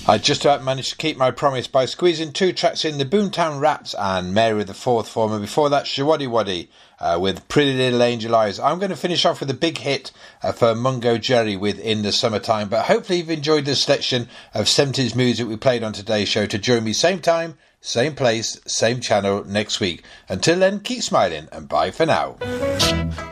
I just about managed to keep my promise by squeezing 2 tracks in, the Boomtown Rats and Mary the Fourth Form, and before that Shawaddy Waddy with Pretty Little Angel Eyes. I'm going to finish off with a big hit for Mungo Jerry with In the Summertime, but hopefully you've enjoyed this selection of 70s music we played on today's show. To join me same time, same place, same channel next week. Until then, keep smiling and bye for now.